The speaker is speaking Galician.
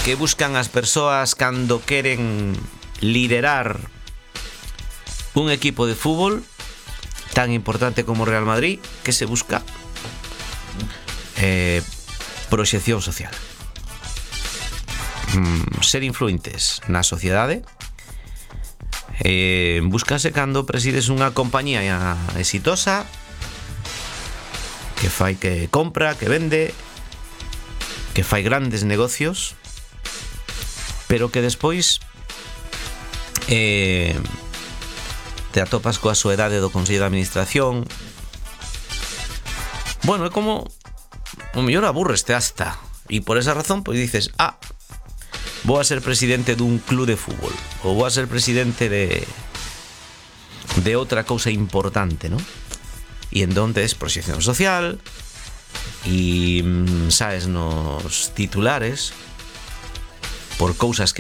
que buscan as persoas cando queren liderar un equipo de fútbol tan importante como Real Madrid, que se busca proxección social, ser influentes na sociedade. Búscase cando presides unha compañía exitosa que fai, que compra, que vende, que fai grandes negocios, pero que despois te atopas coa soedade do Consello de Administración. Bueno, é como o mellor aburreste hasta, e por esa razón pois dices, vou a ser presidente dun club de fútbol, ou vou a ser presidente de outra cousa importante, ¿no? E entonces proxección social, e sabes nos titulares por cousas que